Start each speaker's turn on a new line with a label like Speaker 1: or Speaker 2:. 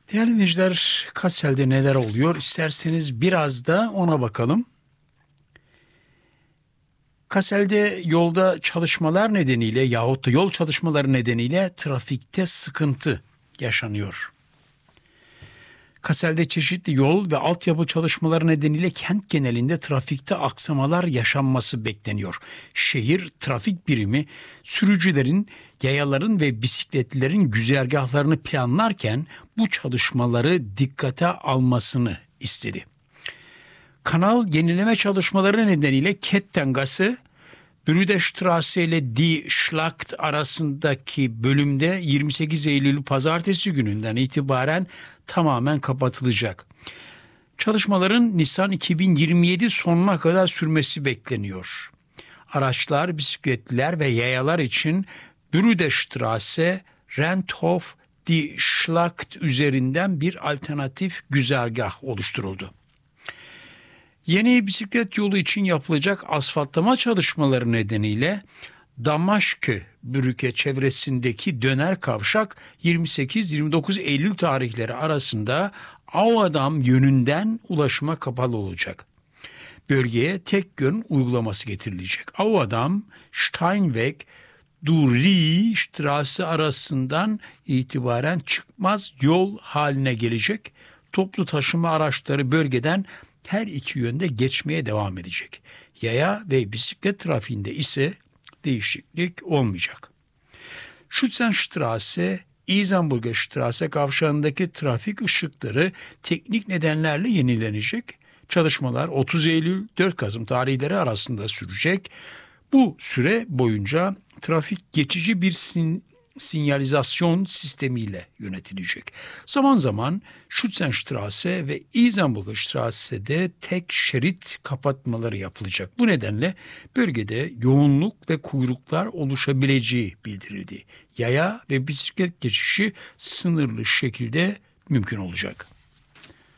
Speaker 1: Değerli dinleyiciler, Kassel'de neler oluyor? İsterseniz biraz da ona bakalım. Kassel'de yolda çalışmalar nedeniyle yahut da yol çalışmaları nedeniyle trafikte sıkıntı yaşanıyor. Kassel'de çeşitli yol ve altyapı çalışmaları nedeniyle kent genelinde trafikte aksamalar yaşanması bekleniyor. Şehir trafik birimi sürücülerin, yayaların ve bisikletlilerin güzergahlarını planlarken bu çalışmaları dikkate almasını istedi. Kanal yenileme çalışmaları nedeniyle Kettengasse, Brüderstraße ile Die Schlacht arasındaki bölümde 28 Eylül pazartesi gününden itibaren tamamen kapatılacak. Çalışmaların Nisan 2027 sonuna kadar sürmesi bekleniyor. Araçlar, bisikletliler ve yayalar için Brüderstraße, Renthof, Die Schlacht üzerinden bir alternatif güzergah oluşturuldu. Yeni bisiklet yolu için yapılacak asfaltlama çalışmaları nedeniyle Damaschke-Brücke çevresindeki döner kavşak 28-29 Eylül tarihleri arasında Auadam yönünden ulaşıma kapalı olacak. Bölgeye tek yön uygulaması getirilecek. Auadam, Steinweg, Dury-Straße arasından itibaren çıkmaz yol haline gelecek. Toplu taşıma araçları bölgeden her iki yönde geçmeye devam edecek. Yaya ve bisiklet trafiğinde ise değişiklik olmayacak. Schützenstraße, Isenburger Straße kavşağındaki trafik ışıkları teknik nedenlerle yenilenecek. Çalışmalar 30 Eylül 4 Kasım tarihleri arasında sürecek. Bu süre boyunca trafik geçici bir sinyalizasyon sistemiyle yönetilecek. Zaman zaman Schützenstraße ve Isenburger Straße'de tek şerit kapatmaları yapılacak. Bu nedenle bölgede yoğunluk ve kuyruklar oluşabileceği bildirildi. Yaya ve bisiklet geçişi sınırlı şekilde mümkün olacak.